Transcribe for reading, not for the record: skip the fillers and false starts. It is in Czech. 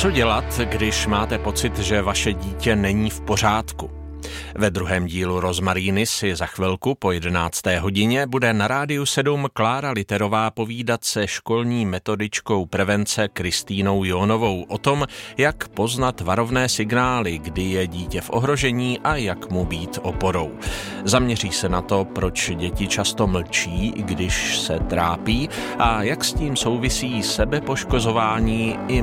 Co dělat, když máte pocit, že vaše dítě není v pořádku? Ve druhém dílu Rozmaríny si za chvilku po 11. hodině bude na Rádiu 7 Klára Literová povídat se školní metodičkou prevence Kristýnou Jónovou o tom, jak poznat varovné signály, kdy je dítě v ohrožení a jak mu být oporou. Zaměří se na to, proč děti často mlčí, když se trápí, a jak s tím souvisí sebepoškozování i